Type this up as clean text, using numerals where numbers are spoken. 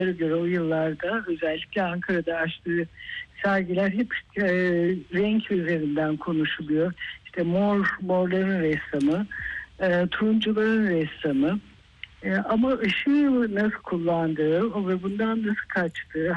göre o yıllarda özellikle Ankara'da açtığı sergiler hep renk üzerinden konuşuluyor. İşte morların ressamı, turuncuların ressamı. Ama ışığı nasıl kullandığı ve bundan nasıl kaçtığı,